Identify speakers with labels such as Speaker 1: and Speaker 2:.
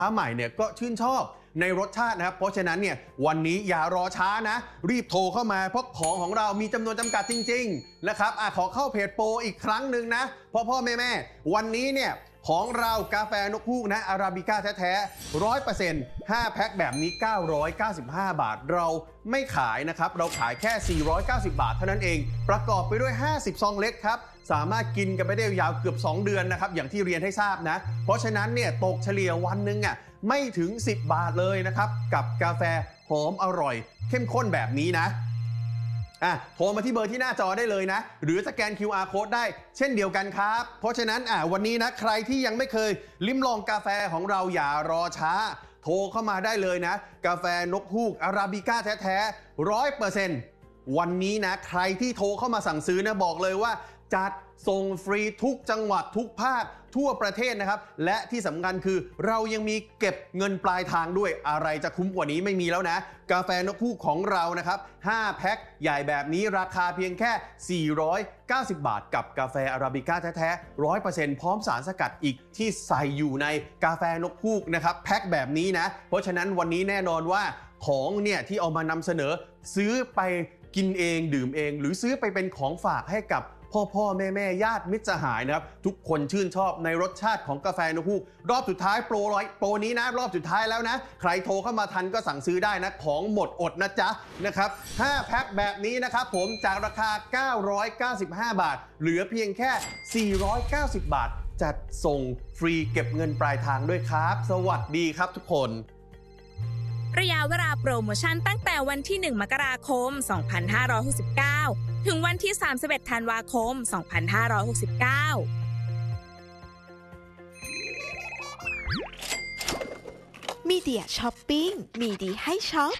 Speaker 1: ค้าใหม่เนี่ยก็ชื่นชอบในรสชาตินะครับเพราะฉะนั้นเนี่ยวันนี้อย่ารอช้านะรีบโทรเข้ามาเพราะของเรามีจำนวนจำกัดจริงๆนะครับขอเข้าเพจโปรอีกครั้งหนึ่งนะพ่อแม่วันนี้เนี่ยของเรากาแฟนกฮูกนะอาราบิก้าแท้ๆ 100% 5 แพ็คแบบนี้995 บาทเราไม่ขายนะครับเราขายแค่490 บาทเท่านั้นเองประกอบไปด้วย50ซองเล็กครับสามารถกินกันไปได้ยาวเกือบ2เดือนนะครับอย่างที่เรียนให้ทราบนะเพราะฉะนั้นเนี่ยตกเฉลี่ยวันนึงไม่ถึง10 บาทเลยนะครับกับกาแฟหอมอร่อยเข้มข้นแบบนี้นะโทรมาที่เบอร์ที่หน้าจอได้เลยนะหรือสแกน QR Code ได้เช่นเดียวกันครับเพราะฉะนั้นวันนี้นะใครที่ยังไม่เคยลิ้มลองกาแฟของเราอย่ารอช้าโทรเข้ามาได้เลยนะกาแฟนกฮูกอาราบิก้าแท้ๆ 100% วันนี้นะใครที่โทรเข้ามาสั่งซื้อนะบอกเลยว่าจัดส่งฟรีทุกจังหวัดทุกภาคทั่วประเทศนะครับและที่สำคัญคือเรายังมีเก็บเงินปลายทางด้วยอะไรจะคุ้มกว่านี้ไม่มีแล้วนะกาแฟนกฮูกของเรานะครับ5แพ็คใหญ่แบบนี้ราคาเพียงแค่490 บาทกับกาแฟอาราบิก้าแท้ๆ 100% พร้อมสารสกัดอีกที่ใส่อยู่ในกาแฟนกฮูกนะครับแพ็คแบบนี้นะเพราะฉะนั้นวันนี้แน่นอนว่าของเนี่ยที่เอามานำเสนอซื้อไปกินเองดื่มเองหรือซื้อไปเป็นของฝากให้กับพ่อแม่ญาติมิตรสหายนะครับทุกคนชื่นชอบในรสชาติของกาแฟนกฮูกรอบสุดท้ายโปรนี้นะรอบสุดท้ายแล้วนะใครโทรเข้ามาทันก็สั่งซื้อได้นะของหมดอดนะจ๊ะนะครับ5แพ็คแบบนี้นะครับผมจากราคา995 บาทเหลือเพียงแค่490 บาทจัดส่งฟรีเก็บเงินปลายทางด้วยครับสวัสดีครับทุกคน
Speaker 2: ระยะเวลาโปรโมชั่นตั้งแต่วันที่1 มกราคม 2569ถึงวันที่31 ธันวาคม 2569
Speaker 3: มีเดียช้อปปิ้งมีดีให้ช็อป